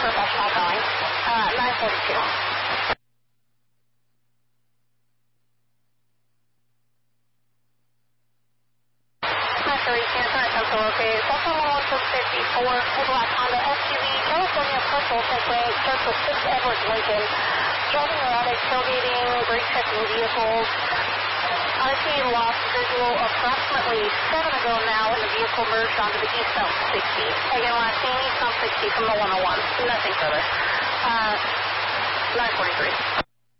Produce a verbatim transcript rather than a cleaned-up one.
professional going. Uh, nine forty-two. nine thirty-two, current pencil located. Delta one one six fifty-four, a black Honda S U V, California Purple Segway, starts with six Edwards Lincoln. Driving erratic, tailgating, brake checking vehicles. R T lost visual approximately seven ago now, and the vehicle merged onto the eastbound sixty. Again, last seen eastbound sixty from the one oh one. Nothing further. Uh, nine forty-three.